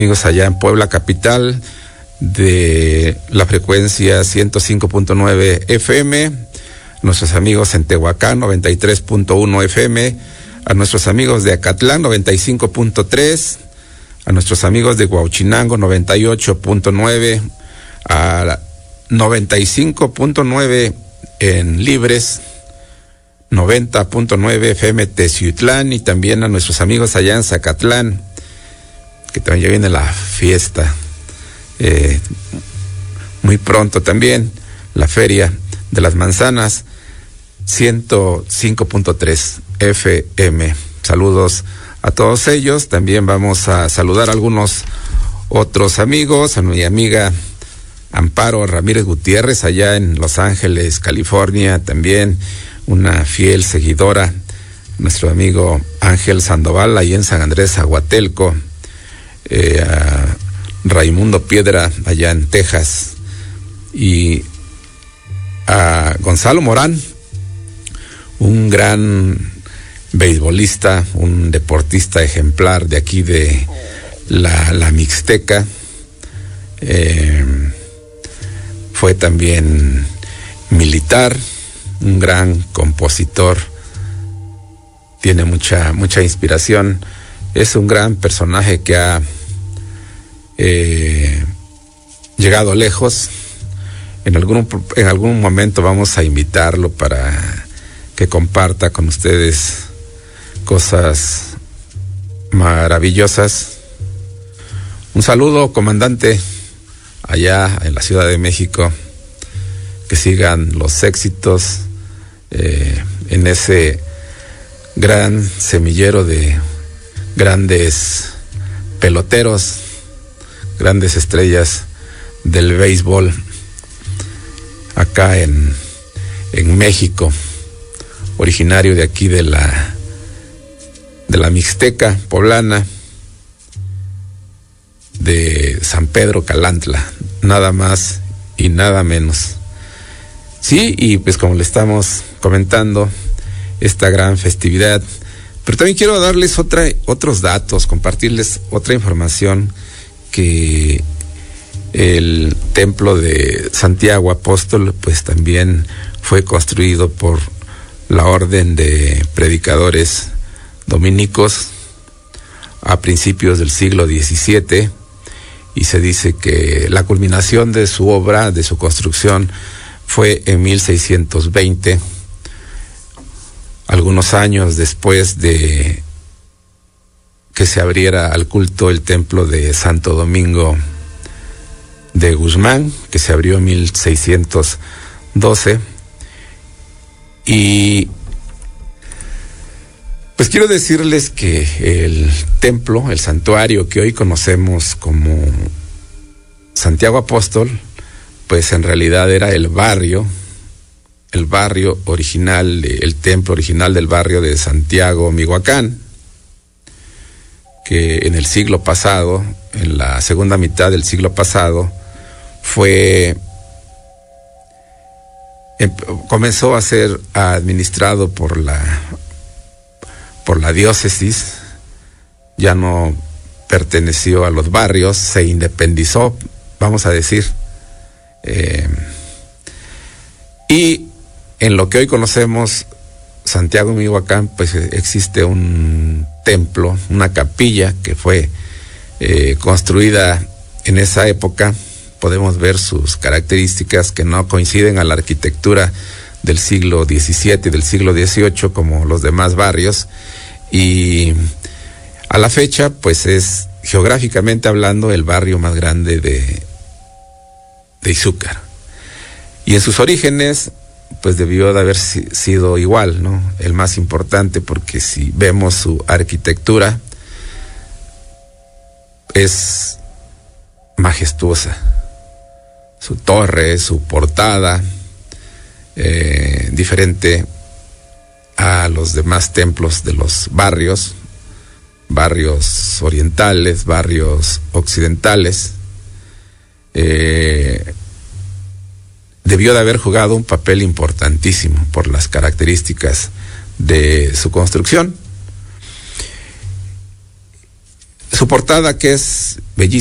amigos allá en Puebla capital de la frecuencia 105.9 FM, nuestros amigos en Tehuacán 93.1 FM, a nuestros amigos de Acatlán 95.3, a nuestros amigos de Huauchinango 98.9, a 95.9 en Libres, 90.9 FM Teciutlán, y también a nuestros amigos allá en Zacatlán, que también ya viene la fiesta, muy pronto también, la Feria de las Manzanas, 105.3 FM. Saludos a todos ellos. También vamos a saludar a algunos otros amigos, a mi amiga Amparo Ramírez Gutiérrez allá en Los Ángeles, California, también una fiel seguidora, nuestro amigo Ángel Sandoval ahí en San Andrés, Aguatelco, a Raimundo Piedra allá en Texas, y a Gonzalo Morán, un gran beisbolista, un deportista ejemplar de aquí de la Mixteca. Fue también militar, un gran compositor, tiene mucha inspiración, es un gran personaje que ha llegado lejos. En algún momento vamos a invitarlo para que comparta con ustedes cosas maravillosas. Un saludo, comandante, allá en la Ciudad de México, que sigan los éxitos en ese gran semillero de grandes peloteros, grandes estrellas del béisbol acá en México, originario de aquí de la Mixteca poblana, de San Pedro Calantla, nada más y nada menos. Sí, y pues como le estamos comentando, esta gran festividad, pero también quiero darles otros datos, compartirles otra información, que el templo de Santiago Apóstol pues también fue construido por la orden de predicadores dominicos a principios del siglo XVII, y se dice que la culminación de su obra, de su construcción, fue en 1620, algunos años después de que se abriera al culto el templo de Santo Domingo de Guzmán, que se abrió en 1612. Y pues quiero decirles que el templo, el santuario que hoy conocemos como Santiago Apóstol, pues en realidad era el barrio original, el templo original del barrio de Santiago, Mihuacán, que en el siglo pasado, en la segunda mitad del siglo pasado, comenzó a ser administrado por la diócesis, ya no perteneció a los barrios, se independizó, vamos a decir, y en lo que hoy conocemos Santiago Mihuacán, pues existe un templo, una capilla que fue construida en esa época. Podemos ver sus características que no coinciden a la arquitectura del siglo XVII y del siglo XVIII como los demás barrios, y a la fecha pues es, geográficamente hablando, el barrio más grande de Izúcar, y en sus orígenes pues debió de haber sido igual, ¿no? El más importante, porque si vemos su arquitectura es majestuosa, su torre, su portada, diferente a los demás templos de los barrios orientales, barrios occidentales. Debió de haber jugado un papel importantísimo por las características de su construcción. Su portada, que es bellísima,